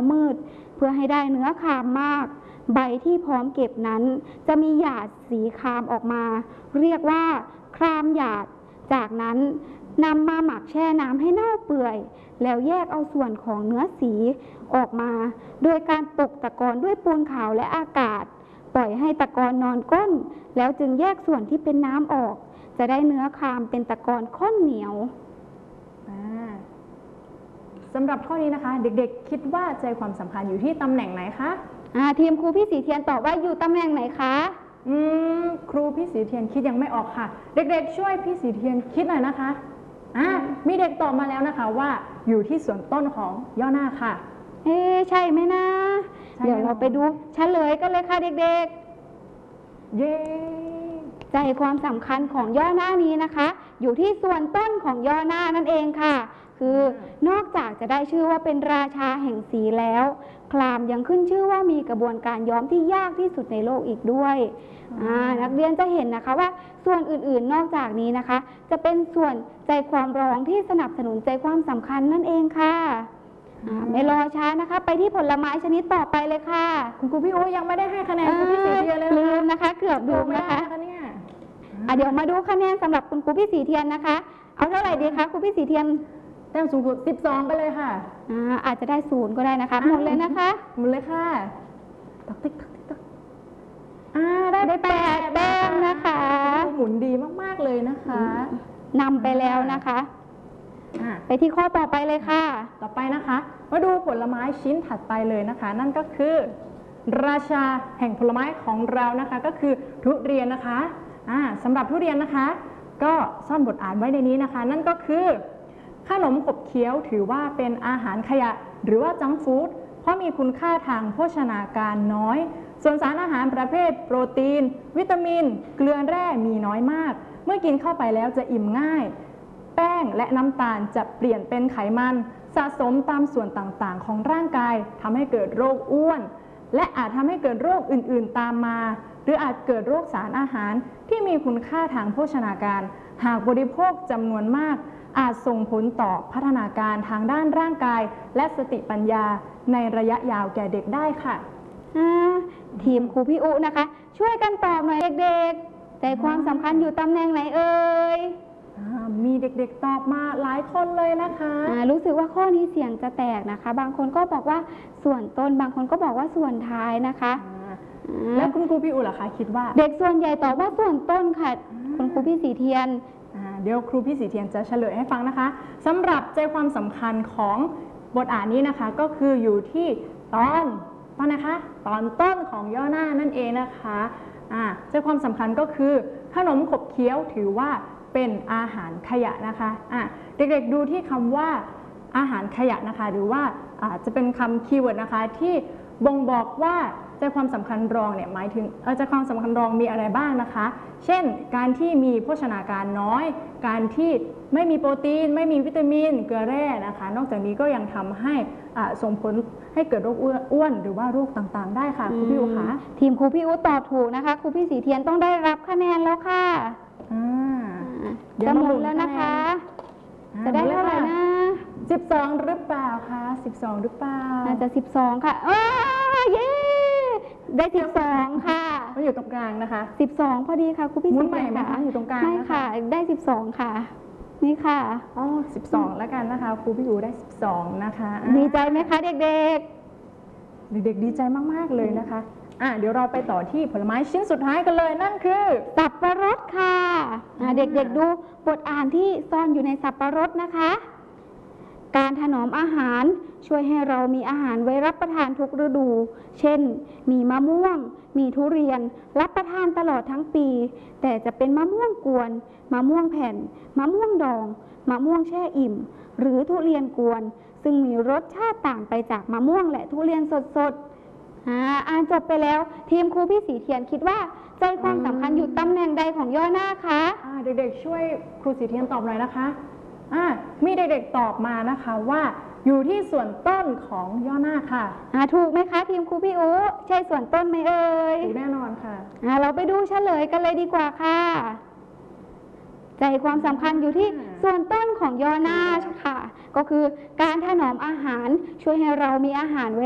มืดเพื่อให้ได้เนื้อคามมากใบที่พร้อมเก็บนั้นจะมีหยาดสีครามออกมาเรียกว่าครามหยาดจากนั้นนำมาหมักแช่น้ำให้เน่าเปื่อยแล้วแยกเอาส่วนของเนื้อสีออกมาโดยการตกตะกอนด้วยปูนขาวและอากาศปล่อยให้ตะกอนนอนก้นแล้วจึงแยกส่วนที่เป็นน้ำออกจะได้เนื้อคามเป็นตะกอนข้นเหนียวสำหรับข้อนี้นะคะเด็กๆคิดว่าใจความสำคัญอยู่ที่ตำแหน่งไหนคะทีมครูพี่สีเทียนตอบว่าอยู่ตำแหน่งไหนคะครูพี่สีเทียนคิดยังไม่ออกค่ะเด็กๆช่วยพี่สีเทียนคิดหน่อยนะคะมีเด็กตอบมาแล้วนะคะว่าอยู่ที่ส่วนต้นของย่อหน้าค่ะใช่ไหมนะเดี๋ยวเราไปดูเฉลยกันเลยค่ะเด็กๆเย้ใจความสำคัญของย่อหน้านี้นะคะอยู่ที่ส่วนต้นของย่อหน้านั่นเองค่ะคือนอกจากจะได้ชื่อว่าเป็นราชาแห่งสีแล้วคลามยังขึ้นชื่อว่ามีกระบวนการย้อมที่ยากที่สุดในโลกอีกด้วยนักเรียนจะเห็นนะคะว่าส่วนอื่นๆนอกจากนี้นะคะจะเป็นส่วนใจความรองที่สนับสนุนใจความสำคัญนั่นเองค่ะไม่รอช้านะคะไปที่ผลไม้ชนิดต่อไปเลยค่ะคุณครูพี่โอยังไม่ได้ให้คะแนนครูพี่สีเทียนเลยลืมนะคะเกือบลืมนะคะเดี๋ยวมาดูคะแนนสำหรับคุณครูพี่สีเทียนนะคะเอาเท่าไหร่ดีคะครูพี่สีเทียนแต้มสูงสุด12ไปเลยค่ะอาจจะได้0ก็ได้นะคะหมดเลยนะคะหมดเลยค่ะตักติ๊กได้8แต้มนะคะหมุนดีมากๆเลยนะคะนำไปแล้วนะคะไปที่ข้อต่อไปเลยค่ะต่อไปนะคะมาดูผลไม้ชิ้นถัดไปเลยนะคะนั่นก็คือราชาแห่งผลไม้ของเรานะคะก็คือทุเรียนนะคะสำหรับทุเรียนนะคะก็ซ่อนบทอ่านไว้ในนี้นะคะนั่นก็คือขนมขบเคี้ยวถือว่าเป็นอาหารขยะหรือว่าจังก์ฟู้ดเพราะมีคุณค่าทางโภชนาการน้อยส่วนสารอาหารประเภทโปรตีนวิตามินเกลือแร่มีน้อยมากเมื่อกินเข้าไปแล้วจะอิ่มง่ายแป้งและน้ำตาลจะเปลี่ยนเป็นไขมันสะสมตามส่วนต่างๆของร่างกายทำให้เกิดโรคอ้วนและอาจทำให้เกิดโรคอื่นๆตามมาหรืออาจเกิดโรคสารอาหารที่มีคุณค่าทางโภชนาการหากบริโภคจำนวนมากอาจส่งผลต่อพัฒนาการทางด้านร่างกายและสติปัญญาในระยะยาวแก่เด็กได้ค่ะทีมครูพี่อุนะคะช่วยกันตอบหน่อยเด็กๆใจความสำคัญอยู่ตำแหน่งไหนเอ่ยมีเด็กๆตอบมาหลายคนเลยนะคะรู้สึกว่าข้อนี้เสียงจะแตกนะคะบางคนก็บอกว่าส่วนต้นบางคนก็บอกว่าส่วนท้ายนะคะแล้วคุณครูพี่อุล่ะคะคิดว่าเด็กส่วนใหญ่ตอบว่าส่วนต้นค่ะคุณครูพี่สีเทียนเดี๋ยวครูพี่สีเทียนจะเฉลยให้ฟังนะคะสำหรับใจความสำคัญของบทอ่านนี้นะคะก็คืออยู่ที่ตอนนะคะตอนต้นของย่อหน้านั่นเองนะคะใจความสำคัญก็คือขนมขบเคี้ยวถือว่าเป็นอาหารขยะนะคะเด็กๆดูที่คำว่าอาหารขยะนะคะหรือว่าจะเป็นคำคีย์เวิร์ดนะคะที่บ่งบอกว่าใจความสำคัญรองเนี่ยหมายถึงใจความสำคัญรองมีอะไรบ้างนะคะเช่นการที่มีโภชนาการน้อยการที่ไม่มีโปรตีนไม่มีวิตามินเกลือแร่นะคะนอกจากนี้ก็ยังทำให้ส่งผลให้เกิดโรคอ้วนหรือว่าโรคต่างๆได้ค่ะครูพี่อู๋คะทีมครูพี่อู๋ตอบถูกนะคะครูพี่สีเทียนต้องได้รับคะแนนแล้วค่ะจะหมดแล้วนะคะจะได้เท่าไหร่นะ 12หรือเปล่าคะ12หรือเปล่าน่าจะ12ค่ะเย้ได้12ค่ะมันอยู่ตรงกลางนะคะ 12พอดีค่ะครูพี่สีเทียนค่ะอยู่ตรงกลางไม่ค่ะได้12ค่ะนี่ค่ะ 12แล้วกันนะคะครูพี่อู๋ได้12นะคะดีใจไหมคะเด็กๆดีใจมากๆเลยนะคะเดี๋ยวเราไปต่อที่ผลไม้ชิ้นสุดท้ายกันเลยนั่นคือสับปะรดค่ะเด็กๆดูบทอ่านที่ซ่อนอยู่ในสับปะรดนะคะการถนอมอาหารช่วยให้เรามีอาหารไว้รับประทานทุกฤดูเช่นมีมะม่วงมีทุเรียนรับประทานตลอดทั้งปีแต่จะเป็นมะม่วงกวนมะม่วงแผ่นมะม่วงดองมะม่วงแช่อิ่มหรือทุเรียนกวนซึ่งมีรสชาติต่างไปจากมะม่วงและทุเรียนสดอ่านจบไปแล้วทีมครูพี่สีเทียนคิดว่าใจความสำคัญอยู่ตำแหน่งใดของย่อหน้าคะเด็กๆช่วยครูสีเทียนตอบหน่อยนะคะมีเด็กๆตอบมานะคะว่าอยู่ที่ส่วนต้นของย่อหน้าค่ะถูกไหมคะทีมครูพี่อู๋ใช่ส่วนต้นไหมเอ่ยถูกแน่นอนค่ะเราไปดูเฉลยกันเลยดีกว่าค่ะใจความสำคัญอยู่ที่ส่วนต้นของย่อหน้าค่ะก็คือการถนอมอาหารช่วยให้เรามีอาหาร